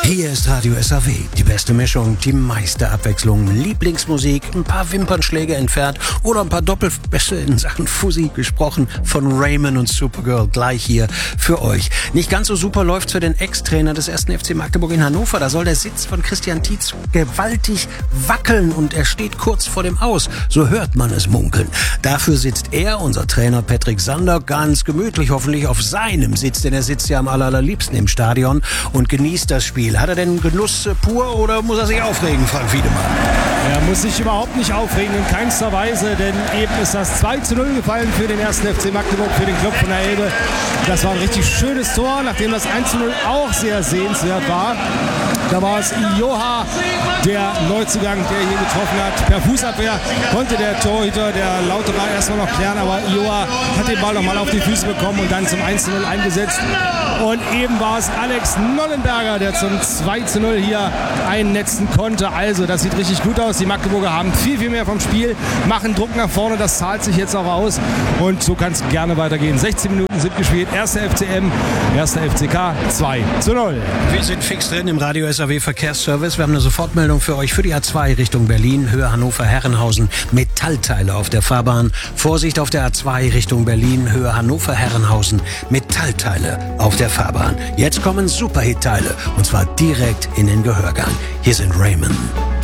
Hier ist Radio SAW, die beste Mischung, die meiste Abwechslung, Lieblingsmusik, ein paar Wimpernschläge entfernt oder ein paar Doppelbässe in Sachen Fussi, gesprochen von Raymond und Supergirl, gleich hier für euch. Nicht ganz so super läuft's für den Ex-Trainer des 1. FC Magdeburg in Hannover. Da soll der Sitz von Christian Tietz gewaltig wackeln und er steht kurz vor dem Aus. So hört man es munkeln. Dafür sitzt er, unser Trainer Patrick Sander, ganz gemütlich, hoffentlich auf seinem Sitz, denn er sitzt ja am allerliebsten im Stadion und genießt das Spiel. Hat er denn Genuss pur oder muss er sich aufregen, Frank Wiedemann? Er muss sich überhaupt nicht aufregen, in keinster Weise, denn eben ist das 2:0 gefallen für den 1. FC Magdeburg, für den Club von der Elbe. Das war ein richtig schönes Tor, nachdem das 1:0 auch sehr sehenswert war. Da war es Joha, der Neuzugang, der hier getroffen hat. Per Fußabwehr konnte der Torhüter, der Lauterer, erstmal noch klären, aber Joha hat den Ball nochmal auf die Füße bekommen und dann zum 1:0 eingesetzt. Und eben war es Alex Nollenberger, der zum 2:0 hier einnetzen konnte. Also, das sieht richtig gut aus. Die Magdeburger haben viel mehr vom Spiel, machen Druck nach vorne, das zahlt sich jetzt auch aus. Und so kann es gerne weitergehen. 16 Minuten sind gespielt. 1. FCM, 1. FCK 2:0. Wir sind fix drin im Radio SAW Verkehrsservice. Wir haben eine Sofortmeldung für euch für die A2 Richtung Berlin, Höhe Hannover-Herrenhausen. Metallteile auf der Fahrbahn. Vorsicht auf der A2 Richtung Berlin, Höhe Hannover-Herrenhausen. Metallteile auf der Fahrbahn. Jetzt kommen Superhit-Teile und zwar direkt in den Gehörgang. Hier sind Raymond.